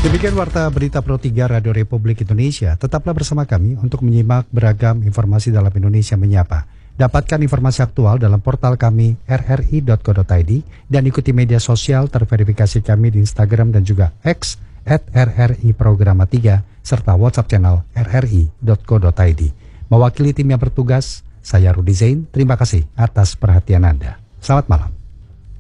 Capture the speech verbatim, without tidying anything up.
Demikian Warta Berita Pro tiga Radio Republik Indonesia. Tetaplah bersama kami untuk menyimak beragam informasi dalam Indonesia Menyapa. Dapatkan informasi aktual dalam portal kami r r i dot co dot i d dan ikuti media sosial terverifikasi kami di Instagram dan juga X at r r i programa tiga serta WhatsApp channel r r i dot co dot i d. Mewakili tim yang bertugas, saya Rudi Zain. Terima kasih atas perhatian Anda. Selamat malam.